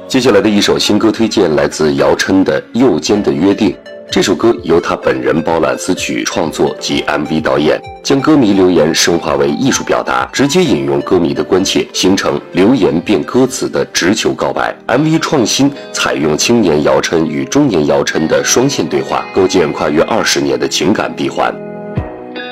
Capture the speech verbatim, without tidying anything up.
接下来的一首新歌推荐来自姚琛的《右肩的约定》。这首歌由他本人包揽词曲创作及 M V 导演，将歌迷留言升华为艺术表达，直接引用歌迷的关切，形成留言变歌词的直球告白。M V 创新采用青年姚琛与中年姚琛的双线对话，构建跨越二十年的情感闭环。